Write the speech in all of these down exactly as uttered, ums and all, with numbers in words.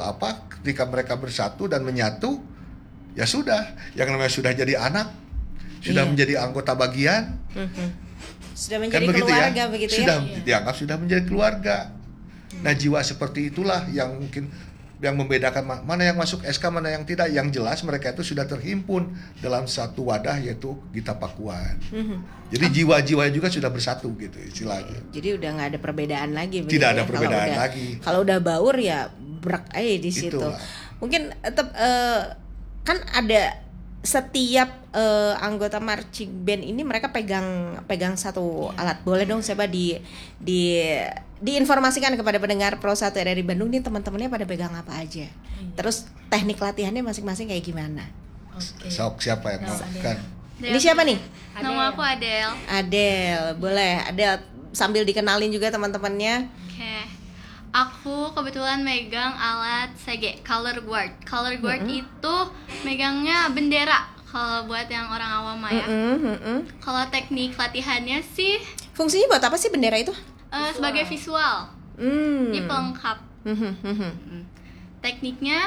apa ketika mereka bersatu dan menyatu, ya sudah, yang namanya sudah jadi anak, sudah iya. menjadi anggota bagian, mm-hmm. sudah menjadi kan keluarga ya? begitu Sudah ya. dianggap sudah menjadi keluarga. Nah, jiwa seperti itulah yang mungkin yang membedakan mana yang masuk S K, mana yang tidak. Yang jelas mereka itu sudah terhimpun dalam satu wadah, yaitu Gita Pakuan. Mm-hmm. Jadi jiwa-jiwa juga sudah bersatu gitu istilahnya. Jadi udah nggak ada perbedaan lagi. Tidak ada ya? perbedaan kalau udah, lagi. Kalau udah baur ya brak aja di situ. Itulah. Mungkin tetap uh, kan ada setiap uh, anggota marching band ini mereka pegang pegang satu yeah. alat. Boleh dong coba di di diinformasikan kepada pendengar Pro satu R R I Bandung nih, teman-temannya pada pegang apa aja. Hmm. Terus teknik latihannya masing-masing kayak gimana? Okay. Sok siapa yang mau kan? Ini siapa nih? Adel. Nama aku Adel. Adel, boleh. Adel sambil dikenalin juga teman-temannya. Oke. Okay. Aku kebetulan megang alat C G, color guard. Color guard mm-hmm. itu megangnya bendera. Kalau buat yang orang awam ya. Mm-hmm, mm-hmm. Kalau teknik latihannya sih, fungsinya buat apa sih bendera itu? Uh, sebagai visual, mm. ini pelengkap. Mm-hmm. Tekniknya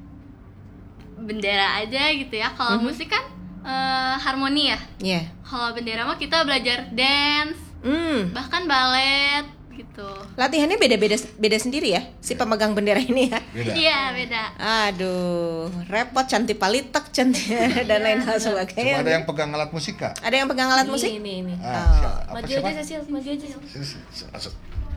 bendera aja gitu ya. Kalau mm-hmm. musik kan uh, harmoni ya. Yeah. Kalau bendera mah kita belajar dance, mm. bahkan balet gitu. Latihannya beda-beda beda sendiri ya si pemegang bendera ini ya. Iya beda. Aduh, repot, cantik palitek, cantik dan lain hal sebagainya. Cuma ada yang pegang alat musik kah? Ada yang pegang alat ini, musik? Ini ini. Ah, oh. Maju aja Cecil, maju aja. Masuk.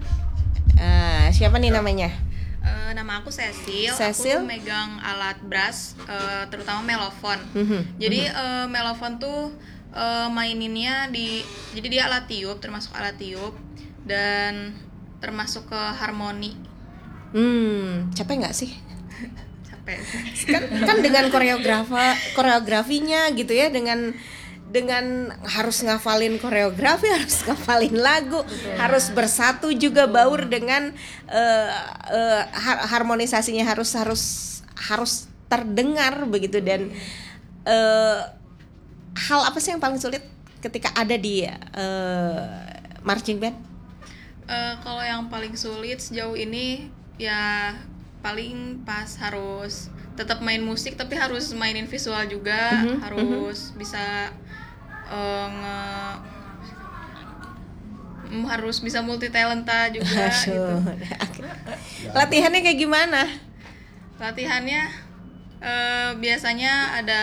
Ah, siapa nih namanya? Uh, nama aku Cecil. Cecil. Aku megang alat brass, uh, terutama melofon. Mm-hmm. Jadi uh, melofon tuh uh, maininnya di, jadi dia alat tiup, termasuk alat tiup dan termasuk ke harmoni. Hmm, capek nggak sih? Capek. Kan, kan dengan koreografa, koreografinya gitu ya, dengan dengan harus ngafalin koreografi, harus ngafalin lagu, betul. Harus bersatu juga baur dengan uh, uh, harmonisasinya harus harus harus terdengar begitu. Dan uh, hal apa sih yang paling sulit ketika ada di uh, marching band? Uh, kalau yang paling sulit sejauh ini ya paling pas harus tetap main musik tapi harus mainin visual juga, mm-hmm, harus mm-hmm. bisa uh, nge harus bisa multi talenta juga gitu. Latihannya kayak gimana? Latihannya uh, biasanya ada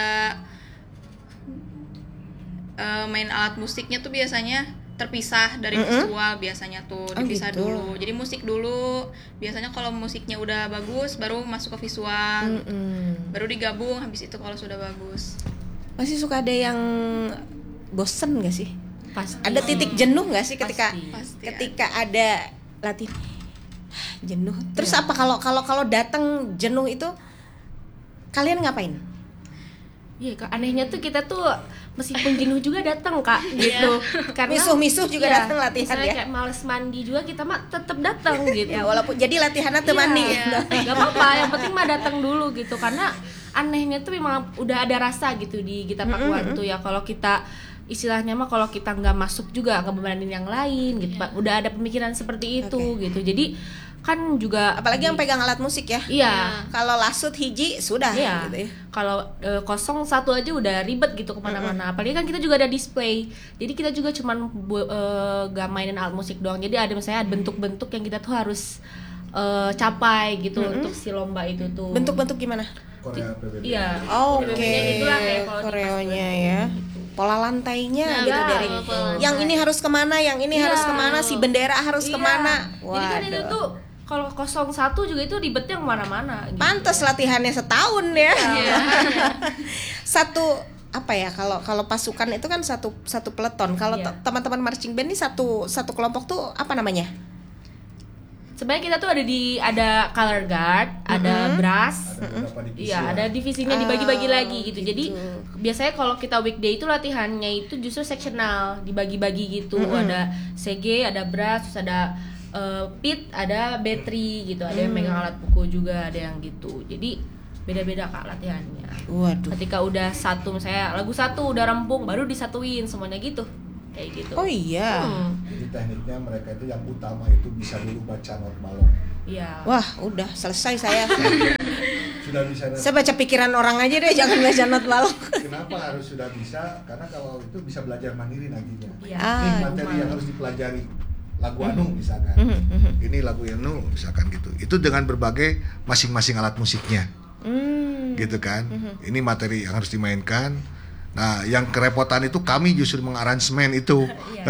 uh, main alat musiknya tuh biasanya terpisah dari mm-hmm. visual, biasanya tuh dipisah oh, gitu. dulu. Jadi musik dulu. Biasanya kalau musiknya udah bagus baru masuk ke visual. Mm-hmm. Baru digabung habis itu kalau sudah bagus. Masih suka ada yang bosen gak sih? Pasti. Ada titik jenuh gak sih ketika Pasti. ketika ada latihan jenuh? Terus ya. apa kalau kalau kalau datang jenuh itu kalian ngapain? Iya, Kak, anehnya tuh kita tuh meskipun jenuh juga datang Kak gitu. Karena misuh-misuh juga ya, datang latihan ya. Kayak males mandi juga kita mah tetap datang gitu. Ya walaupun jadi latihannya tuh mandi gitu. Gak apa-apa, yang penting mah datang dulu gitu. Karena anehnya tuh memang udah ada rasa gitu di Gita Pakuan mm-hmm. tuh ya, kalau kita istilahnya mah kalau kita nggak masuk juga ngebebanin yang lain gitu. Yeah. Udah ada pemikiran seperti itu okay. gitu. Jadi kan juga apalagi di, yang pegang alat musik ya. Iya. Kalau lasut hiji sudah iya. gitu ya. Kalau e, kosong satu aja udah ribet gitu kemana-mana. Mm-hmm. Apalagi kan kita juga ada display. Jadi kita juga cuman bu- e, gak mainin alat musik doang. Jadi ada misalnya bentuk-bentuk yang kita tuh harus e, capai gitu mm-hmm. untuk si lomba itu tuh. Bentuk-bentuk gimana? Korea P B B. Iya. Oh, Oke. Okay. Koreonya ya. Pola lantainya nah, gitu dari yang ini harus kemana, yang ini ya. harus kemana, si bendera harus iya. kemana. Waduh. Jadi kan itu tuh kalau kosong satu juga itu ribetnya kemana-mana gitu. Pantes latihannya setahun ya. Iya. Satu apa ya, kalau kalau pasukan itu kan satu satu peleton. Kalau iya. teman-teman marching band ini satu satu kelompok tuh apa namanya? Sebenarnya kita tuh ada di ada color guard, mm-hmm. ada brass, iya, ada divisinya oh, dibagi-bagi lagi gitu. gitu. Jadi biasanya kalau kita weekday itu latihannya itu justru sectional, dibagi-bagi gitu. Mm-hmm. Ada C G, ada brass, terus ada Uh, pit, ada battery gitu, ada yang hmm. megang alat pukul juga, ada yang gitu. Jadi beda-beda Kak latihannya. Waduh. Ketika udah satu, misalnya lagu satu udah rampung, baru disatuin semuanya gitu, kayak gitu. Oh iya. Hmm. Jadi tekniknya mereka itu yang utama itu bisa dulu baca not balok. Iya. Wah, udah selesai saya. Sudah bisa. Saya baca pikiran orang aja deh, jangan baca not balok. Kenapa harus sudah bisa? Karena kalau itu bisa belajar mandiri nantinya. Iya. Ini Ah, materi yang harus dipelajari. Lagu Hmm. anu misalkan. Ini lagu anu misalkan gitu. Itu dengan berbagai masing-masing alat musiknya. Hmm. Gitu kan. Ini materi yang harus dimainkan. Nah, yang kerepotan itu kami justru mengaransemen itu.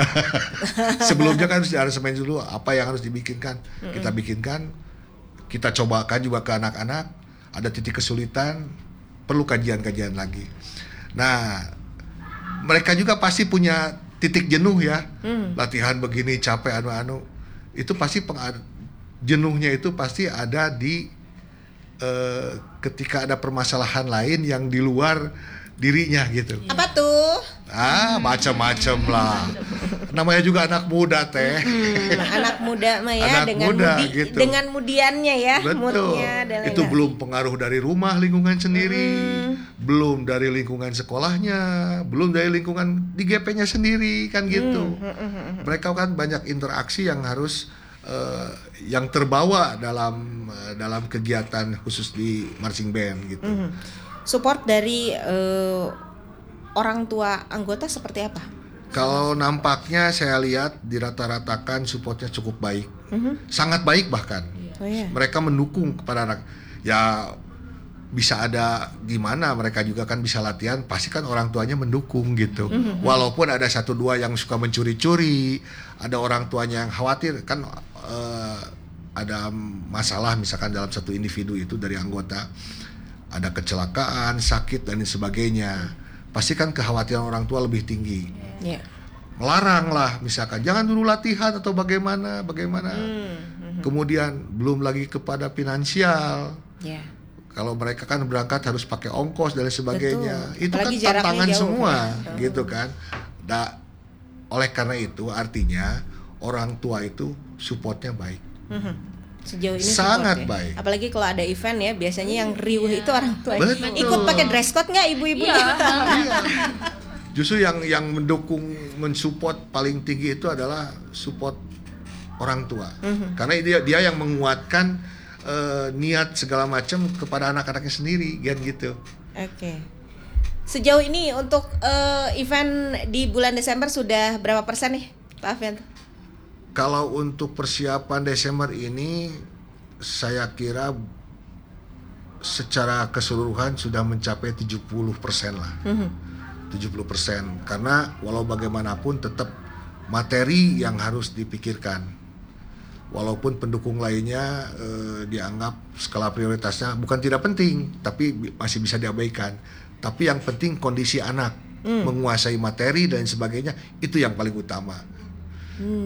Sebelumnya kan harus diaransemen dulu apa yang harus dibikinkan. Kita bikinkan, kita cobakan juga ke anak-anak. Ada titik kesulitan, perlu kajian-kajian lagi. Nah, mereka juga pasti punya titik jenuh ya. Latihan begini capek anu-anu. Itu pasti peng- jenuhnya itu pasti ada di eh, ketika ada permasalahan lain yang di luar dirinya gitu. Apa tuh? Ah, macam-macam lah. Namanya juga anak muda teh. Hmm, anak muda mah ya Anak dengan muda, mudi, gitu. dengan mudiannya ya, Betul. moodnya dan Itu lain-lain. belum pengaruh dari rumah lingkungan sendiri, belum dari lingkungan sekolahnya, belum dari lingkungan di G P-nya sendiri kan gitu. Mereka kan banyak interaksi yang harus eh, yang terbawa dalam eh, dalam kegiatan khusus di marching band gitu. Support dari eh, orang tua anggota seperti apa? Kalau nampaknya saya lihat dirata-ratakan supportnya cukup baik, sangat baik bahkan. Oh iya. Mereka mendukung kepada anak. Ya bisa ada gimana mereka juga kan bisa latihan, pasti kan orang tuanya mendukung gitu. Walaupun ada satu dua yang suka mencuri-curi, ada orang tuanya yang khawatir kan eh, ada masalah misalkan dalam satu individu itu dari anggota. Ada kecelakaan, sakit dan sebagainya. Pasti kan kekhawatiran orang tua lebih tinggi. Iya. Melarang lah misalkan jangan dulu latihan atau bagaimana bagaimana. Kemudian belum lagi kepada finansial. Ya. Kalau mereka kan berangkat harus pakai ongkos dan sebagainya. Betul. Itu Apalagi kan jaraknya tantangan jauh, semua kan? gitu kan. Nah, oleh karena itu artinya orang tua itu supportnya baik. Sejauh ini Sangat support ya. baik. Apalagi kalau ada event ya, biasanya yang riuh itu orang tua. Betul. Ikut pakai dress code nggak ibu-ibunya? Justru yang yang mendukung, mensupport paling tinggi itu adalah support orang tua. Karena dia dia yang menguatkan eh, niat segala macam kepada anak-anaknya sendiri, kan gitu. Oke. Sejauh ini untuk eh, event di bulan Desember sudah berapa persen nih, Pak Afian? Kalau untuk persiapan Desember ini, saya kira secara keseluruhan sudah mencapai tujuh puluh persen lah. tujuh puluh persen. Karena walau bagaimanapun tetap materi yang harus dipikirkan. Walaupun pendukung lainnya eh, dianggap skala prioritasnya bukan tidak penting, tapi bi- masih bisa diabaikan. Tapi yang penting kondisi anak, menguasai materi dan sebagainya, itu yang paling utama.